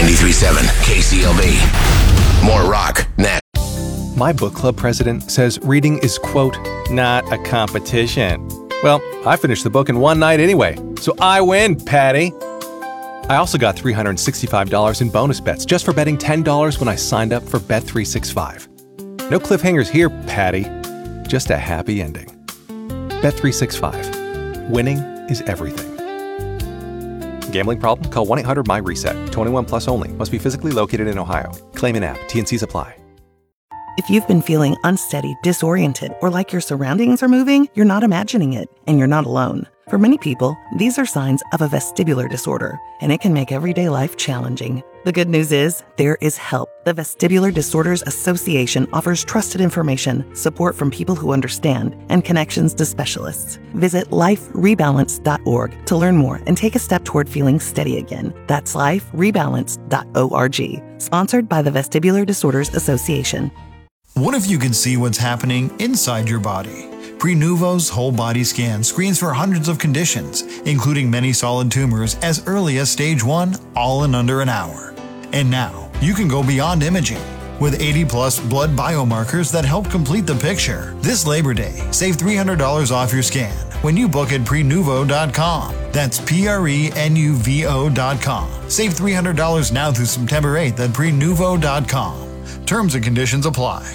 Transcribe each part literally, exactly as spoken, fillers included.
ninety-three point seven K C L V. More rock next. My book club president says reading is, quote, not a competition. Well, I finished the book in one night anyway, so I win, Patty. I also got three hundred sixty-five dollars in bonus bets just for betting ten dollars when I signed up for Bet three sixty-five. No cliffhangers here, Patty. Just a happy ending. Bet three sixty-five. Winning is everything. Gambling problem? Call one eight hundred M Y RESET. twenty-one plus only. Must be physically located in Ohio. Claim in app. T N Cs apply. If you've been feeling unsteady, disoriented, or like your surroundings are moving, you're not imagining it, and you're not alone. For many people, these are signs of a vestibular disorder, and it can make everyday life challenging. The good news is, there is help. The Vestibular Disorders Association offers trusted information, support from people who understand, and connections to specialists. Visit life rebalance dot org to learn more and take a step toward feeling steady again. That's life rebalance dot org. Sponsored by the Vestibular Disorders Association. What if you could see what's happening inside your body? Prenuvo's whole body scan screens for hundreds of conditions, including many solid tumors as early as stage one, all in under an hour. And now, you can go beyond imaging. With eighty plus blood biomarkers that help complete the picture. This Labor Day, save three hundred dollars off your scan when you book at prenuvo dot com. That's P R E N U V O dot com. Save three hundred dollars now through September eighth at prenuvo dot com. Terms and conditions apply.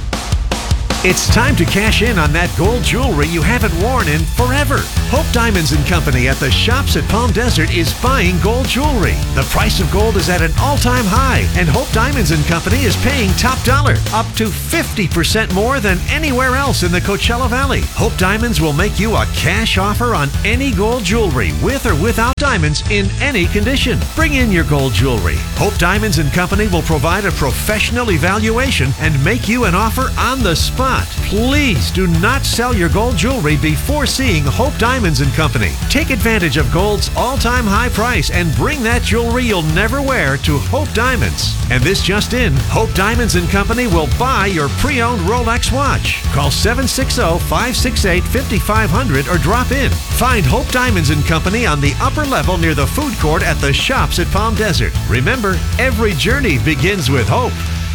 It's time to cash in on that gold jewelry you haven't worn in forever. Hope Diamonds and Company at the Shops at Palm Desert is buying gold jewelry. The price of gold is at an all-time high, and Hope Diamonds and Company is paying top dollar, up to fifty percent more than anywhere else in the Coachella Valley. Hope Diamonds will make you a cash offer on any gold jewelry, with or without diamonds, in any condition. Bring in your gold jewelry. Hope Diamonds and Company will provide a professional evaluation and make you an offer on the spot. Please do not sell your gold jewelry before seeing Hope Diamonds and Company. Take advantage of gold's all-time high price and bring that jewelry you'll never wear to Hope Diamonds. And this just in, Hope Diamonds and Company will buy your pre-owned Rolex watch. Call seven six zero, five six eight, five five zero zero or drop in. Find Hope Diamonds and Company on the upper level near the food court at the Shops at Palm Desert. Remember, every journey begins with hope.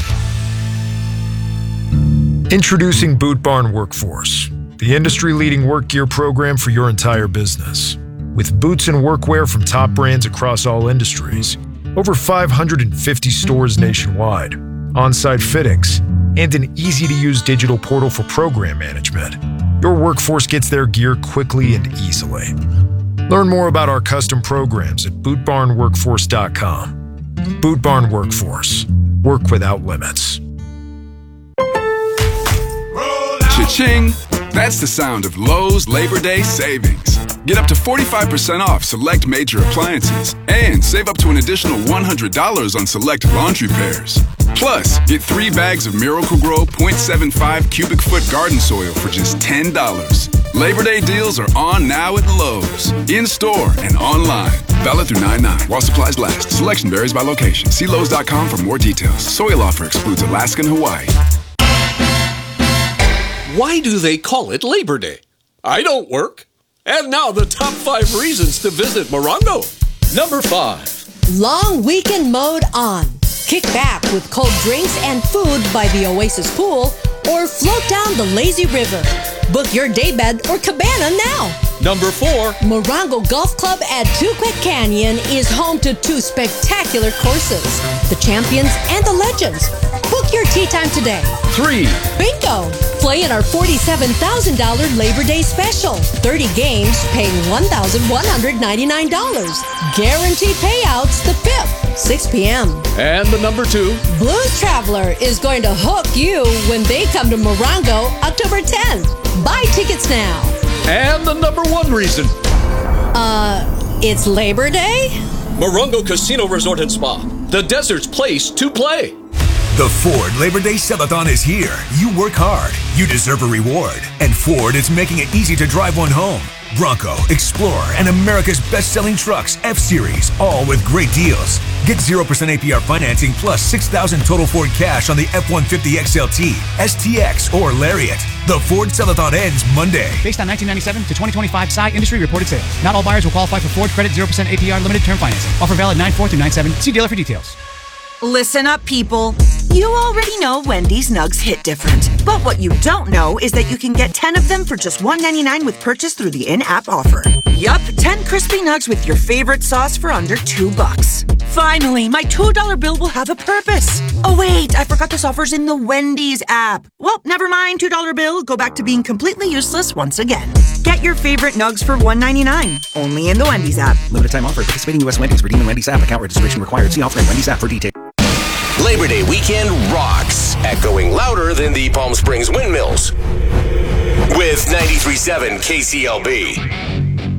Introducing Boot Barn Workforce, the industry-leading work gear program for your entire business. With boots and workwear from top brands across all industries, over five hundred fifty stores nationwide, on-site fittings, and an easy-to-use digital portal for program management, your workforce gets their gear quickly and easily. Learn more about our custom programs at boot barn workforce dot com. Boot Barn Workforce. Work without limits. Cha-ching! That's the sound of Lowe's Labor Day savings. Get up to forty-five percent off select major appliances and save up to an additional one hundred dollars on select laundry pairs. Plus, get three bags of Miracle-Gro point seven five cubic foot garden soil for just ten dollars. Labor Day deals are on now at Lowe's. In-store and online. Valid through nine nine while supplies last. Selection varies by location. See Lowe's dot com for more details. Soil offer excludes Alaska and Hawaii. Why do they call it Labor Day? I don't work. And now the top five reasons to visit Morongo. Number five. Long weekend mode on. Kick back with cold drinks and food by the Oasis Pool or float down the lazy river. Book your daybed or cabana now. Number four. Morongo Golf Club at Tuquet Canyon is home to two spectacular courses, the Champions and the Legends. Book your tee time today. Three. Bingo! Play in our forty-seven thousand dollars Labor Day special. thirty games paying one thousand one hundred ninety-nine dollars. Guaranteed payouts the fifth, six p.m. And the number two. Blues Traveler is going to hook you when they come to Morongo October tenth. Buy tickets now. And the number one reason. Uh, it's Labor Day? Morongo Casino Resort and Spa. The desert's place to play. The Ford Labor Day Sell-a-thon is here. You work hard, you deserve a reward. And Ford is making it easy to drive one home. Bronco, Explorer, and America's best-selling trucks, F-Series, all with great deals. Get zero percent A P R financing plus six thousand dollars total Ford cash on the F one fifty X L T, S T X, or Lariat. The Ford Sell-A-thon ends Monday. Based on nineteen ninety-seven to twenty twenty-five S I industry reported sales. Not all buyers will qualify for Ford Credit zero percent A P R limited term financing. Offer valid nine four through nine seven. See dealer for details. Listen up, people. You already know Wendy's Nugs hit different. But what you don't know is that you can get ten of them for just one ninety-nine with purchase through the in-app offer. Yup, ten crispy nugs with your favorite sauce for under two bucks. Finally, my two dollar bill will have a purpose. Oh wait, I forgot this offer's in the Wendy's app. Well, never mind, two dollar bill. Go back to being completely useless once again. Get your favorite nugs for one ninety-nine. Only in the Wendy's app. Limited time offer. Participating U S Wendy's. Redeem in Wendy's app. Account registration required. See offer in Wendy's app for details. Labor Day weekend rocks, echoing louder than the Palm Springs windmills. With ninety-three point seven K C L B.